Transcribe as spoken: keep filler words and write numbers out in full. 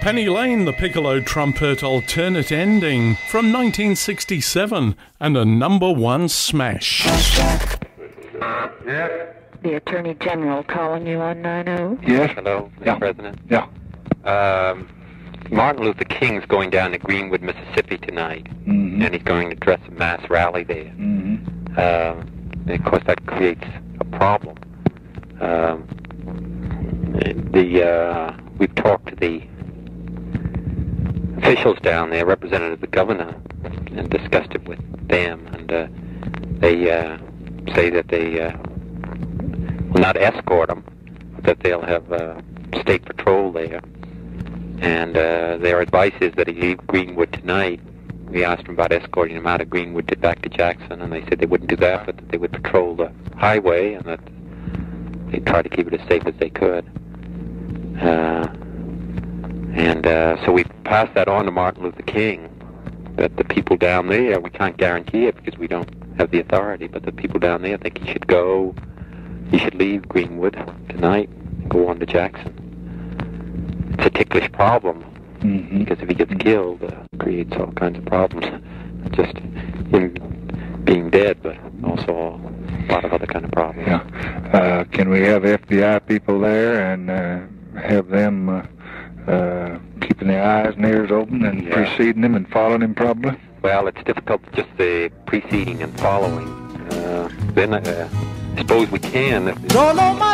Penny Lane, the piccolo trumpet alternate ending from nineteen sixty-seven and a number one smash. Yeah. The Attorney General calling you on nine oh. Yes. Hello, Mister Yeah. President. Yeah. Um, Martin Luther King's going down to Greenwood, Mississippi tonight, Mm-hmm. and he's going to address a mass rally there. Mm-hmm. Uh, and of course, that creates a problem. Um, the uh, we've talked to the officials down there, represented the governor, and discussed it with them, and uh, they uh, say that they uh, will not escort him, but that they'll have uh, state patrol there. And uh, their advice is that he leave Greenwood tonight. We asked them about escorting him out of Greenwood to back to Jackson, and they said they wouldn't do that, but that they would patrol the highway, and that they'd try to keep it as safe as they could. Uh, and uh, so we passed that on to Martin Luther King, that the people down there, we can't guarantee it because we don't have the authority, but the people down there think he should go, he should leave Greenwood tonight and go on to Jackson. It's a ticklish problem, Mm-hmm. because if he gets killed, uh, it creates all kinds of problems. Not just him being dead, but also a lot of other kind of problems. Yeah. Uh, can we have F B I people there and uh, have them uh, uh, keeping their eyes and ears open and Yeah. preceding him and following him probably? Well, it's difficult just the preceding and following. Uh, then uh, I suppose we can. If, Don't know my